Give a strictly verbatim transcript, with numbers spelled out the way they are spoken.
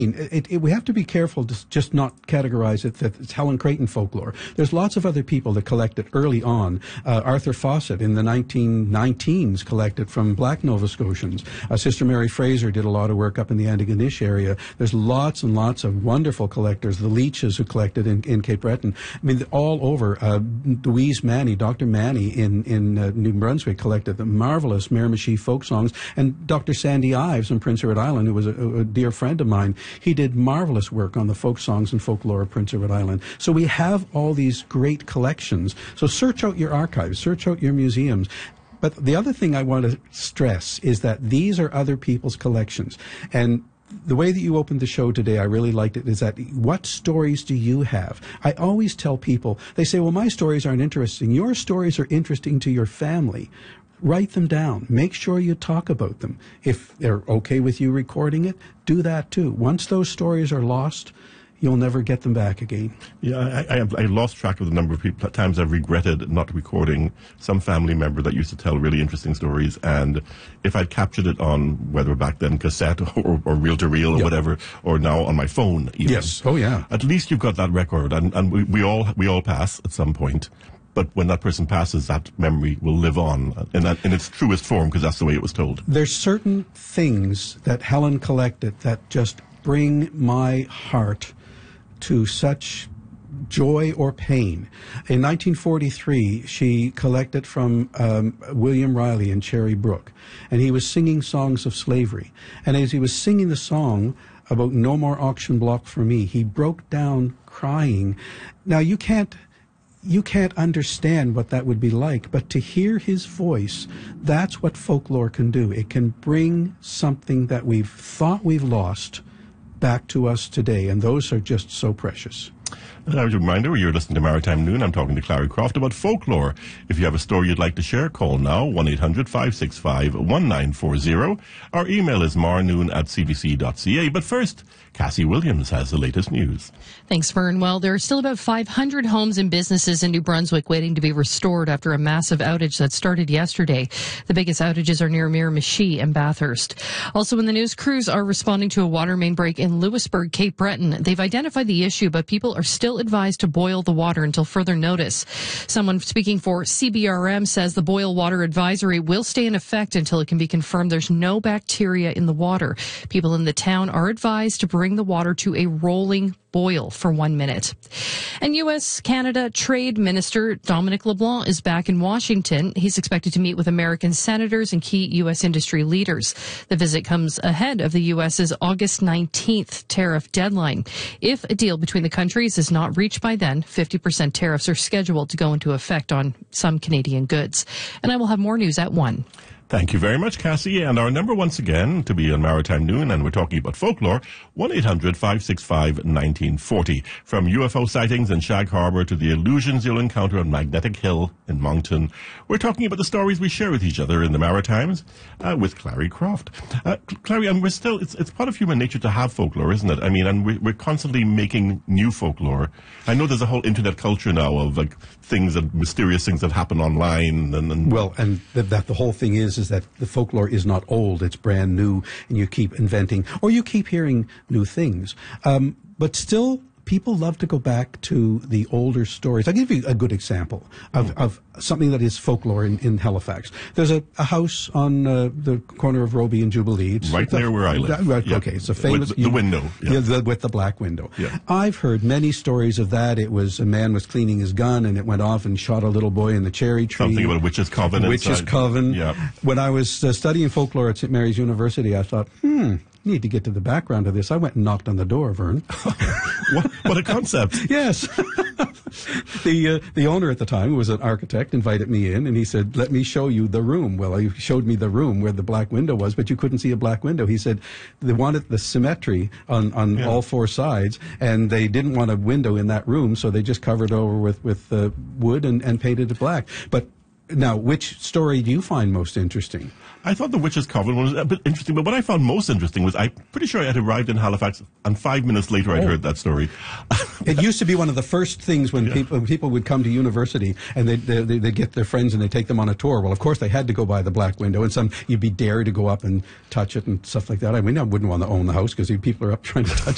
It, it, we have to be careful to just not categorize it that it's Helen Creighton folklore. There's lots of other people that collect it early on. Uh, Arthur Fawcett in the nineteen nineteens collected from black Nova Scotians. Uh, Sister Mary Fraser did a lot of work up in the Antigonish area. There's lots and lots of wonderful collectors. The Leaches who collected in, in Cape Breton. I mean, all over. Uh, Louise Manny, Doctor Manny in, in uh, New Brunswick collected the marvelous Miramichi folk songs. And Doctor Sandy Ives in Prince Edward Island, who was a, a dear friend of mine, he did marvelous work on the folk songs and folklore of Prince Edward Island. So we have all these great collections. So search out your archives, search out your museums. But the other thing I want to stress is that these are other people's collections. And the way that you opened the show today, I really liked it, is that what stories do you have? I always tell people, they say, well, my stories aren't interesting. Your stories are interesting to your family. Write them down. Make sure you talk about them. If they're okay with you recording it, do that too. Once those stories are lost, you'll never get them back again. Yeah, I, I, I lost track of the number of people, times I've regretted not recording some family member that used to tell really interesting stories. And if I'd captured it on, whether back then cassette or, or reel-to-reel or yep. whatever, or now on my phone even. Yes. Oh, yeah. At least you've got that record. And, and we, we all we all pass at some point. But when that person passes, that memory will live on in, that, in its truest form, because that's the way it was told. There's certain things that Helen collected that just bring my heart to such joy or pain. In nineteen forty-three, she collected from um, William Riley in Cherry Brook, and he was singing songs of slavery. And as he was singing the song about no more auction block for me, he broke down crying. Now, you can't You can't understand what that would be like, but to hear his voice, that's what folklore can do. It can bring something that we've thought we've lost back to us today, and those are just so precious. And as a reminder, you're listening to Maritime Noon. I'm talking to Clary Croft about folklore. If you have a story you'd like to share, call now, one eight hundred five six five one nine four zero. Our email is marnoon at c b c dot c a. But first, Cassie Williams has the latest news. Thanks, Vern. Well, there are still about five hundred homes and businesses in New Brunswick waiting to be restored after a massive outage that started yesterday. The biggest outages are near Miramichi and Bathurst. Also in the news, crews are responding to a water main break in Louisbourg, Cape Breton. They've identified the issue, but people are still advised to boil the water until further notice. Someone speaking for C B R M says the boil water advisory will stay in effect until it can be confirmed there's no bacteria in the water. People in the town are advised to bring the water to a rolling boil for one minute. And U S Canada Trade Minister Dominic LeBlanc is back in Washington. He's expected to meet with American senators and key U S industry leaders. The visit comes ahead of the U S's August nineteenth tariff deadline. If a deal between the countries is not reached by then, fifty percent tariffs are scheduled to go into effect on some Canadian goods. And I will have more news at one. Thank you very much, Cassie. And our number once again to be on Maritime Noon, and we're talking about folklore, one eight hundred five six five nineteen forty. From U F O sightings in Shag Harbour to the illusions you'll encounter on Magnetic Hill in Moncton, we're talking about the stories we share with each other in the Maritimes uh, with Clary Croft. Uh, Clary, and we're still, it's, it's part of human nature to have folklore, isn't it? I mean, and we're, we're constantly making new folklore. I know there's a whole internet culture now of like things that, mysterious things that happen online. And, and Well, and th- that the whole thing is, is that the folklore is not old, it's brand new, and you keep inventing, or you keep hearing new things. Um, but still, people love to go back to the older stories. I'll give you a good example of, of something that is folklore in, in Halifax. There's a, a house on uh, the corner of Roby and Jubilee. It's right the, near where I live. Right, yeah. Okay, it's a famous... With the, the window. Yeah. Yeah, the, with the black window. Yeah. I've heard many stories of that. It was a man was cleaning his gun and it went off and shot a little boy in the cherry tree. Something about a witch's coven. Witch's inside. coven. Yeah. When I was uh, studying folklore at Saint Mary's University, I thought, hmm, need to get to the background of this. I went and knocked on the door, Vern. what, what a concept. Yes. the uh, the owner at the time, who was an architect, invited me in, and he said, let me show you the room. Well, he showed me the room where the black window was, but you couldn't see a black window. He said they wanted the symmetry on, on yeah. all four sides, and they didn't want a window in that room, so they just covered over with, with uh, wood and, and painted it black. But now, which story do you find most interesting? I thought the Witch's Coven was a bit interesting, but what I found most interesting was I'm pretty sure I had arrived in Halifax, and five minutes later I'd oh. heard that story. It used to be one of the first things when, yeah. people, when people would come to university and they'd, they, they, they'd get their friends and they'd take them on a tour. Well, of course, they had to go by the black window, and some you'd be dared to go up and touch it and stuff like that. I mean, I wouldn't want to own the house because people are up trying to touch